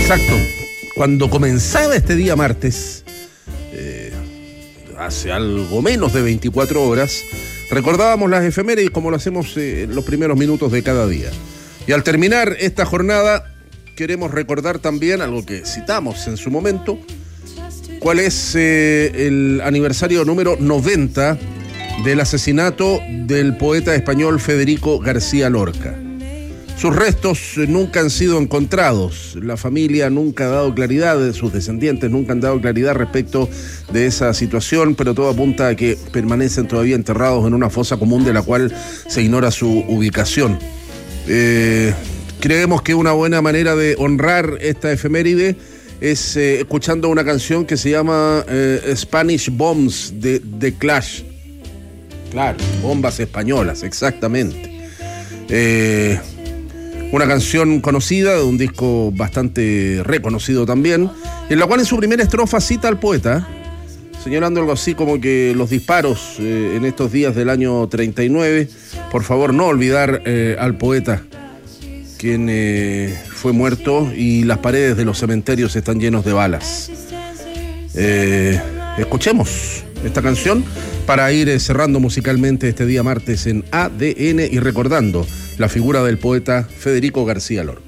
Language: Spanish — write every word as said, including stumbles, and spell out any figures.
Exacto. Cuando comenzaba este día martes, eh, hace algo menos de veinticuatro horas, recordábamos las efemérides como lo hacemos eh, en los primeros minutos de cada día. Y al terminar esta jornada, queremos recordar también algo que citamos en su momento, cuál es eh, el aniversario número noventa del asesinato del poeta español Federico García Lorca. Sus restos nunca han sido encontrados, la familia nunca ha dado claridad, sus descendientes nunca han dado claridad respecto de esa situación, pero todo apunta a que permanecen todavía enterrados en una fosa común de la cual se ignora su ubicación. Eh, creemos que una buena manera de honrar esta efeméride es eh, escuchando una canción que se llama eh, Spanish Bombs de The Clash. Claro, bombas españolas, exactamente. Eh... Una canción conocida de un disco bastante reconocido también, en la cual en su primera estrofa cita al poeta, señalando algo así como que los disparos eh, en estos días del año treinta y nueve, por favor no olvidar eh, al poeta, quien eh, fue muerto y las paredes de los cementerios están llenos de balas. Eh, escuchemos esta canción para ir cerrando musicalmente este día martes en A D N y recordando la figura del poeta Federico García Lorca.